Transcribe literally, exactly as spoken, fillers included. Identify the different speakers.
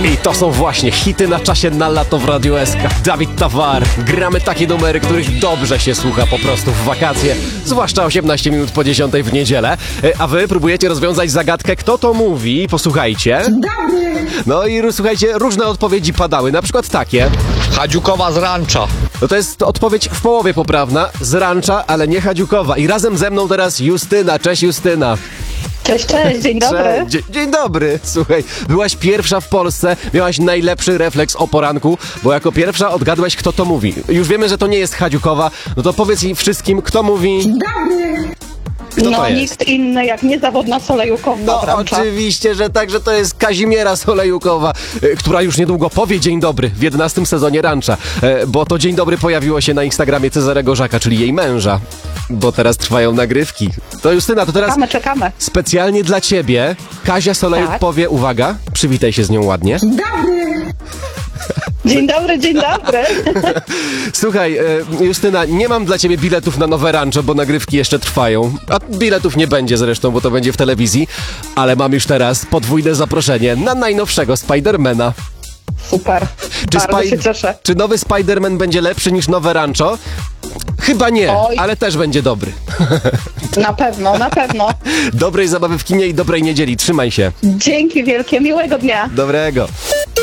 Speaker 1: I to są właśnie hity na czasie na lato w Radiu S K. Dawid Tawar. Gramy takie numery, których dobrze się słucha po prostu w wakacje. Zwłaszcza osiemnaście minut po dziesiątej w niedzielę. A wy próbujecie rozwiązać zagadkę, kto to mówi. Posłuchajcie. No i słuchajcie, różne odpowiedzi padały. Na przykład takie.
Speaker 2: Hadziukowa z rancza.
Speaker 1: No to jest odpowiedź w połowie poprawna. Z rancza, ale nie Hadziukowa. I razem ze mną teraz Justyna. Cześć Justyna.
Speaker 3: Cześć, cześć, dzień dobry.
Speaker 1: Cześć. Dzień, dzień dobry. Słuchaj, byłaś pierwsza w Polsce, miałaś najlepszy refleks o poranku, bo jako pierwsza odgadłaś, kto to mówi. Już wiemy, że to nie jest Hadziukowa, no to powiedz jej wszystkim, kto mówi... Kto
Speaker 3: no
Speaker 1: to jest?
Speaker 3: nikt inny jak niezawodna Solejukowa.
Speaker 1: No
Speaker 3: wrancza.
Speaker 1: oczywiście, że tak, że to jest Kazimiera Solejukowa, y, która już niedługo powie dzień dobry w jedenastym sezonie Rancza, y, bo to dzień dobry pojawiło się na Instagramie Cezarego Żaka, czyli jej męża, bo teraz trwają nagrywki. To Justyna, to teraz
Speaker 3: Czekamy, czekamy.
Speaker 1: specjalnie dla ciebie Kazia Solejuk
Speaker 3: Tak.
Speaker 1: powie, uwaga, przywitaj się z nią ładnie.
Speaker 3: Dzień dobry, dzień dobry.
Speaker 1: Słuchaj, e, Justyna, nie mam dla ciebie biletów na nowe Rancho, bo nagrywki jeszcze trwają. A biletów nie będzie zresztą, bo to będzie w telewizji. Ale mam już teraz podwójne zaproszenie na najnowszego Spidermana.
Speaker 3: Super,
Speaker 1: Czy,
Speaker 3: bardzo
Speaker 1: Spaj-
Speaker 3: się cieszę.
Speaker 1: czy nowy Spiderman będzie lepszy niż nowe Rancho? Chyba nie,
Speaker 3: Oj.
Speaker 1: ale też będzie dobry.
Speaker 3: Na pewno, na pewno.
Speaker 1: Dobrej zabawy w kinie i dobrej niedzieli. Trzymaj się.
Speaker 3: Dzięki wielkie, miłego dnia.
Speaker 1: Dobrego.